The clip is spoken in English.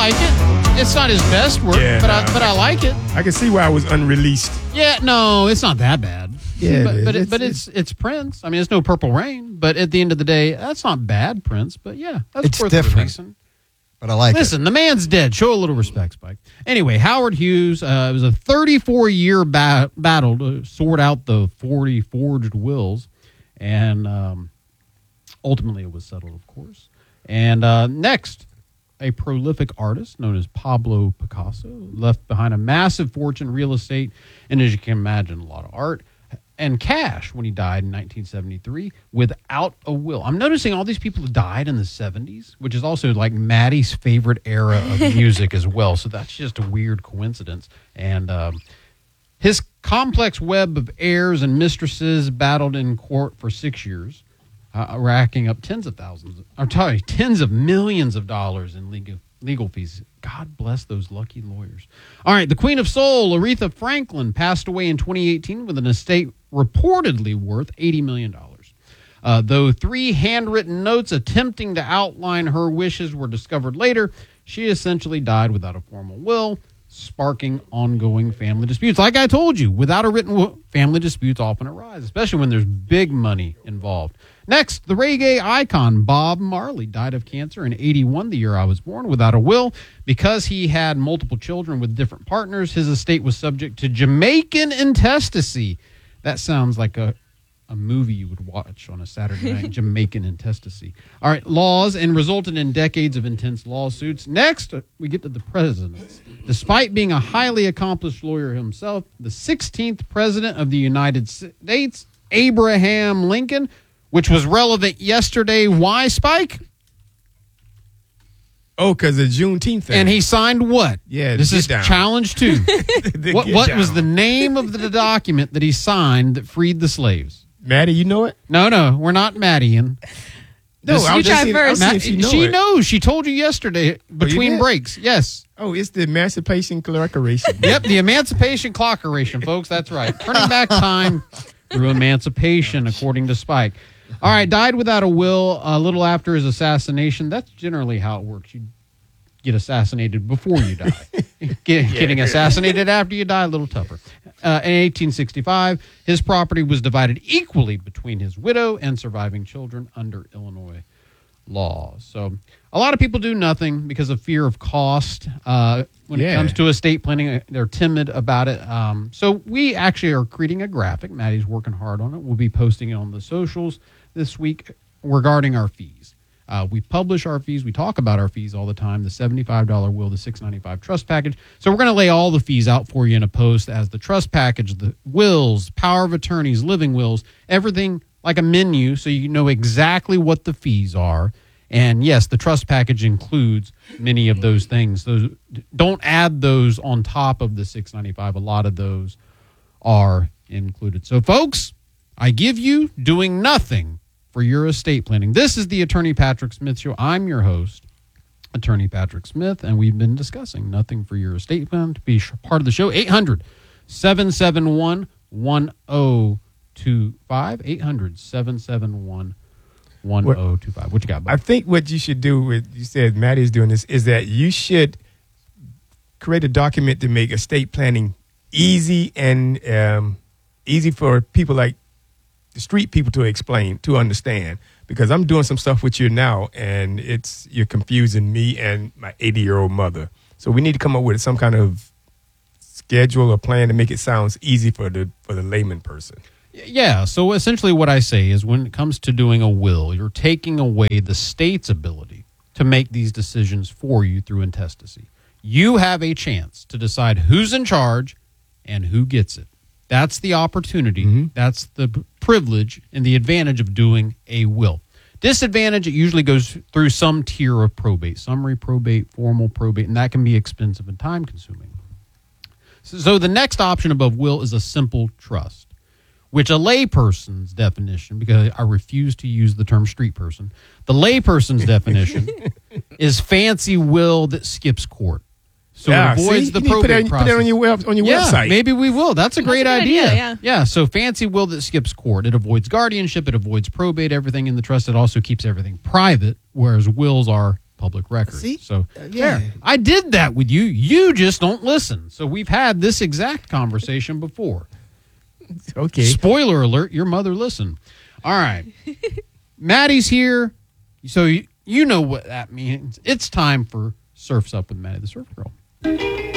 like it. It's not his best work, but I like it. I can see why it was unreleased. Yeah, no, it's not that bad. Yeah, but it's Prince. I mean, it's no Purple Rain, but at the end of the day, that's not bad Prince. But yeah, that's it's worth different. releasing. But I like Listen, the man's dead. Show a little respect, Spike. Anyway, Howard Hughes, it was a 34-year battle to sort out the 40 forged wills, and ultimately it was settled, of course. And next, a prolific artist known as Pablo Picasso left behind a massive fortune in real estate, and as you can imagine, a lot of art and cash when he died in 1973 without a will. I'm noticing all these people died in the 70s, which is also like Maddie's favorite era of music as well. So that's just a weird coincidence. And his complex web of heirs and mistresses battled in court for 6 years, racking up tens of millions of dollars in legal fees. God bless those lucky lawyers. All right, the Queen of Soul, Aretha Franklin, passed away in 2018 with an estate reportedly worth $80 million. Though 3 handwritten notes attempting to outline her wishes were discovered later, she essentially died without a formal will, sparking ongoing family disputes. Like I told you, without a written will, family disputes often arise, especially when there's big money involved. Next, the reggae icon Bob Marley died of cancer in 81, the year I was born, without a will. Because he had multiple children with different partners, his estate was subject to Jamaican intestacy. That sounds like a movie you would watch on a Saturday night, Jamaican intestacy. All right, laws, and resulted in decades of intense lawsuits. Next, we get to the presidents. Despite being a highly accomplished lawyer himself, the 16th president of the United States, Abraham Lincoln, which was relevant yesterday. Why, Spike? Oh, because of Juneteenth thing. And he signed what? Yeah, this is down. challenge 2. What was the name of the document that he signed that freed the slaves? Maddie, you know it? No, we're not Maddieing. No, you try first. She knows. She told you yesterday between breaks. Yes. Oh, it's the Emancipation Proclamation. Yep, the Emancipation Proclamation, folks. That's right. Turning back time through emancipation, according to Spike. All right, died without a will a little after his assassination. That's generally how it works. You get assassinated before you die. Getting assassinated after you die, a little tougher. In 1865, his property was divided equally between his widow and surviving children under Illinois law. So a lot of people do nothing because of fear of cost. When it comes to estate planning, they're timid about it. So we actually are creating a graphic. Maddie's working hard on it. We'll be posting it on the socials this week regarding our fees. We publish our fees. We talk about our fees all the time. The $75 will, the $695 trust package. So we're going to lay all the fees out for you in a post as the trust package, the wills, power of attorneys, living wills, everything like a menu so you know exactly what the fees are. And yes, the trust package includes many of those things. Don't add those on top of the $695. A lot of those are included. So folks, I give you doing nothing for your estate planning. This is the Attorney Patrick Smith Show. I'm your host, Attorney Patrick Smith, and we've been discussing nothing for your estate plan. To be part of the show, 800-771-1025. 800-771-1025. What you got, Bob? I think what you should do, you said Maddie's doing this, is that you should create a document to make estate planning easy and easy for people like the street people to explain, to understand, because I'm doing some stuff with you now, and you're confusing me and my 80-year-old mother. So we need to come up with some kind of schedule or plan to make it sound easy for the layman person. Yeah, so essentially what I say is when it comes to doing a will, you're taking away the state's ability to make these decisions for you through intestacy. You have a chance to decide who's in charge and who gets it. That's the opportunity. Mm-hmm. That's the privilege and the advantage of doing a will. Disadvantage, it usually goes through some tier of probate, summary probate, formal probate, and that can be expensive and time-consuming. So the next option above will is a simple trust, which a layperson's definition, because I refuse to use the term street person, the layperson's definition is fancy will that skips court. So it avoids the probate process. Put it on your website. Maybe we will. That's a great idea. Yeah. So fancy will that skips court. It avoids guardianship. It avoids probate, everything in the trust. It also keeps everything private, whereas wills are public record. See? So Yeah. there. I did that with you. You just don't listen. So we've had this exact conversation before. Okay. Spoiler alert, your mother listened. All right. Maddie's here. So you know what that means. It's time for Surf's Up with Maddie the Surf Girl.